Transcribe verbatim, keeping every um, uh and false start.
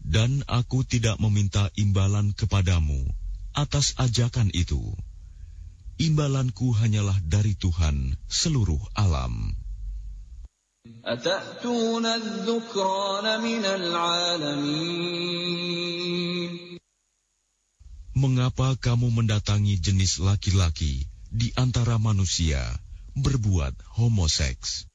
Dan aku tidak meminta imbalan kepadamu atas ajakan itu. Imbalanku hanyalah dari Tuhan seluruh alam. Atatuna adh-dhukrana minal 'alamin. Mengapa kamu mendatangi jenis laki-laki di antara manusia berbuat homoseks?